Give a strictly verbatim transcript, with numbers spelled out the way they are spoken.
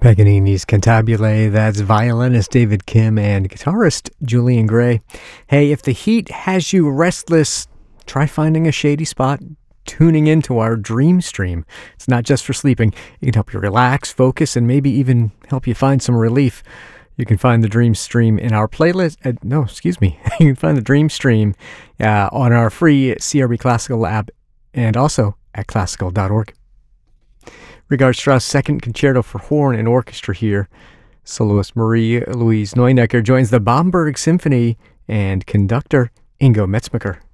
Paganini's Cantabile, that's violinist David Kim and guitarist Julian Gray. Hey, if the heat has you restless, try finding a shady spot, tuning into our Dream Stream. It's not just for sleeping. It can help you relax, focus, and maybe even help you find some relief. You can find the Dream Stream in our playlist. Uh, no, excuse me. You can find the Dream Stream uh, on our free C R B Classical app and also at classical dot org. Richard Strauss' Second Concerto for Horn and Orchestra here. Soloist Marie-Louise Neunecker joins the Bamberg Symphony and conductor Ingo Metzmacher.